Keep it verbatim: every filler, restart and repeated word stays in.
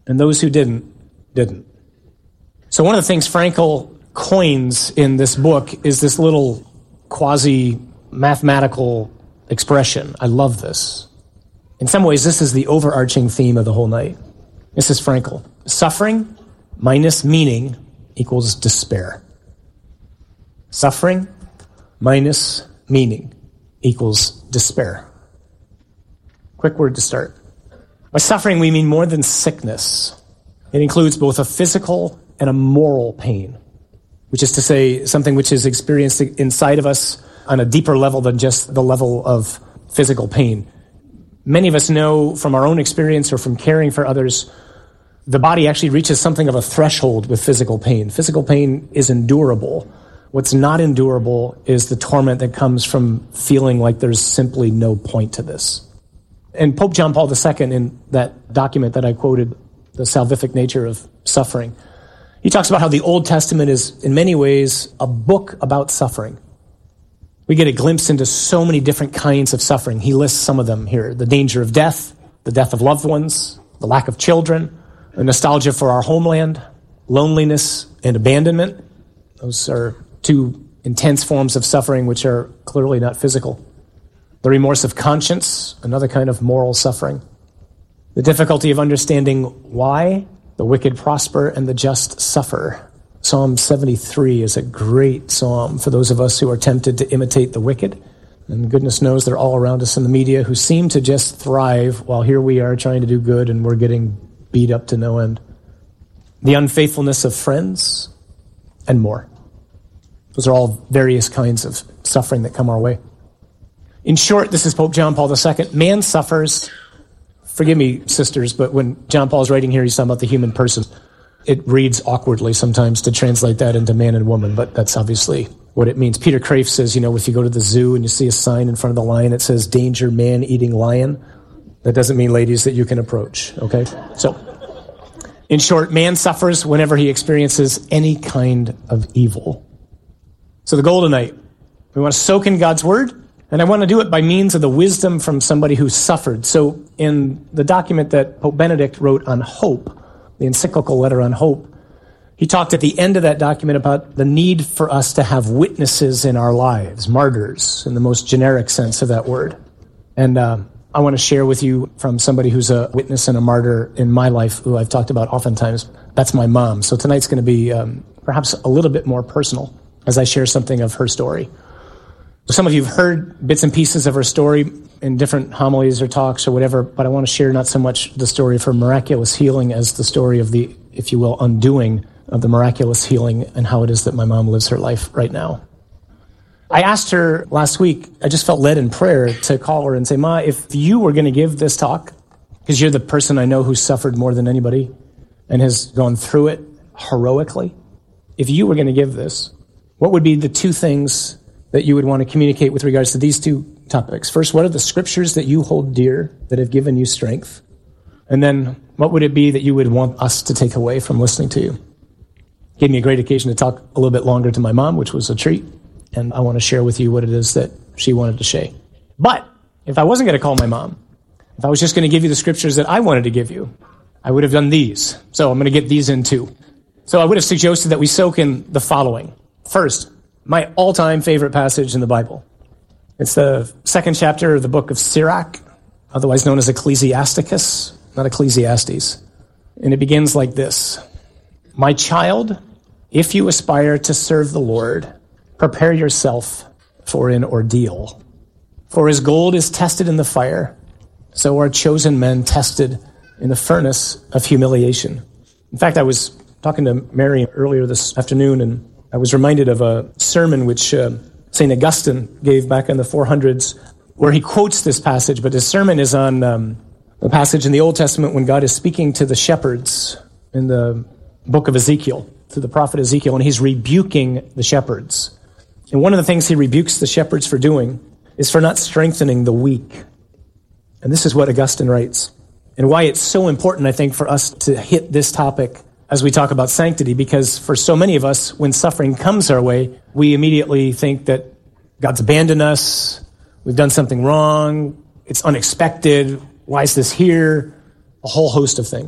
and those who didn't, didn't. So one of the things Frankl coins in this book is this little quasi-mathematical expression. I love this. In some ways, this is the overarching theme of the whole night. This is Frankl. Suffering minus meaning equals despair. Suffering minus meaning equals despair. Quick word to start. By suffering, we mean more than sickness. It includes both a physical and a moral pain, which is to say something which is experienced inside of us on a deeper level than just the level of physical pain. Many of us know from our own experience or from caring for others, the body actually reaches something of a threshold with physical pain. Physical pain is endurable. What's not endurable is the torment that comes from feeling like there's simply no point to this. And Pope John Paul the Second, in that document that I quoted, The Salvific Nature of Suffering, he talks about how the Old Testament is, in many ways, a book about suffering. We get a glimpse into so many different kinds of suffering. He lists some of them here. The danger of death, the death of loved ones, the lack of children, the nostalgia for our homeland, loneliness and abandonment. Those are two intense forms of suffering which are clearly not physical. The remorse of conscience, another kind of moral suffering. The difficulty of understanding why the wicked prosper and the just suffer. Psalm seventy-three is a great psalm for those of us who are tempted to imitate the wicked. And goodness knows they're all around us in the media who seem to just thrive while here we are trying to do good and we're getting beat up to no end. The unfaithfulness of friends and more. Those are all various kinds of suffering that come our way. In short, this is Pope John Paul the Second. Man suffers. Forgive me, sisters, but when John Paul's writing here, he's talking about the human person. It reads awkwardly sometimes to translate that into man and woman, but that's obviously what it means. Peter Crave says, you know, if you go to the zoo and you see a sign in front of the lion that says, danger, man-eating lion, that doesn't mean, ladies, that you can approach, okay? So, in short, man suffers whenever he experiences any kind of evil. So the goal tonight, we want to soak in God's word, and I want to do it by means of the wisdom from somebody who suffered. So in the document that Pope Benedict wrote on hope, the encyclical letter on hope, he talked at the end of that document about the need for us to have witnesses in our lives, martyrs in the most generic sense of that word. And uh, I want to share with you from somebody who's a witness and a martyr in my life, who I've talked about oftentimes. That's my mom. So tonight's going to be um, perhaps a little bit more personal as I share something of her story. Some of you have heard bits and pieces of her story in different homilies or talks or whatever, but I want to share not so much the story of her miraculous healing as the story of the, if you will, undoing of the miraculous healing and how it is that my mom lives her life right now. I asked her last week, I just felt led in prayer to call her and say, Ma, if you were going to give this talk, because you're the person I know who suffered more than anybody and has gone through it heroically, if you were going to give this, what would be the two things that you would want to communicate with regards to these two topics? First, what are the scriptures that you hold dear that have given you strength? And then what would it be that you would want us to take away from listening to you? Gave me a great occasion to talk a little bit longer to my mom, which was a treat. And I want to share with you what it is that she wanted to say. But if I wasn't going to call my mom, if I was just going to give you the scriptures that I wanted to give you, I would have done these. So I'm going to get these in too. So I would have suggested that we soak in the following. First, my all-time favorite passage in the Bible. It's the second chapter of the book of Sirach, otherwise known as Ecclesiasticus, not Ecclesiastes. And it begins like this. My child, if you aspire to serve the Lord, prepare yourself for an ordeal. For as gold is tested in the fire, so are chosen men tested in the furnace of humiliation. In fact, I was talking to Mary earlier this afternoon, and I was reminded of a sermon which uh, Saint Augustine gave back in the four hundreds, where he quotes this passage, but his sermon is on um, the passage in the Old Testament when God is speaking to the shepherds in the book of Ezekiel, to the prophet Ezekiel, and he's rebuking the shepherds. And one of the things he rebukes the shepherds for doing is for not strengthening the weak. And this is what Augustine writes, and why it's so important, I think, for us to hit this topic as we talk about sanctity, because for so many of us, when suffering comes our way, we immediately think that God's abandoned us, we've done something wrong, it's unexpected, why is this here? A whole host of things.